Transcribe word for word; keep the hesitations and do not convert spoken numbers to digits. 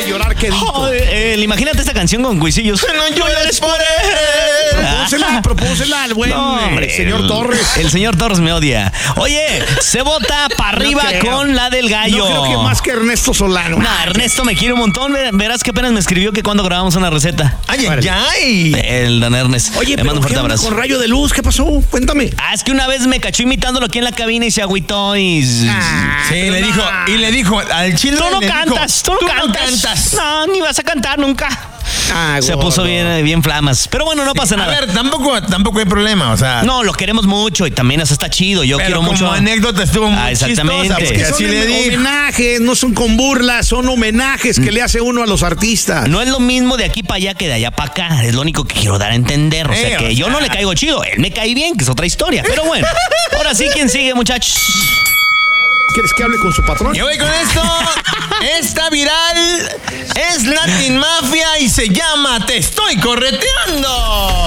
llorar que dijo. Oh, eh, imagínate esta canción con cuisillos. No llores por él. Propósela, propósela al buen No, hombre, eh, señor el, Torres. El señor Torres me odia. Oye, se vota para arriba No con la del gallo. No creo que más que Ernesto Solano. No, Ernesto me quiere un montón. Verás que apenas me escribió que cuando grabamos una receta. Ay, ay, ay. El don Ernest. Oye, le pero mando un fuerte ¿qué onda abrazo. con Rayo de Luz? ¿Qué pasó? Cuéntame. Ah, es que una vez me cachó imitándolo aquí en la cabina y se agüitó y... Ah, Sí, le dijo, y le dijo al chino. Tú no le cantas, dijo, tú no no cantas. cantas. No, ni vas a cantar nunca. Ah, Se gordo. puso bien, bien flamas. Pero bueno, no pasa A nada. ver, tampoco, tampoco hay problema, o sea. No, lo queremos mucho y también eso está chido. Yo pero quiero como mucho. anécdota estuvo muy Ah, exactamente. chistosa, Es porque que Son así le hom- dijo. homenajes, no son con burlas, son homenajes que le hace uno a los artistas. No es lo mismo de aquí para allá que de allá para acá. Es lo único que quiero dar a entender. O sea Eh, que o yo sea. no le caigo chido. Él me cae bien, que es otra historia. Pero bueno, ahora sí, ¿quién sigue, muchachos? ¿Quieres que hable con su patrón? Y voy con esto. Esta viral es Latin Mafia y se llama Te estoy correteando.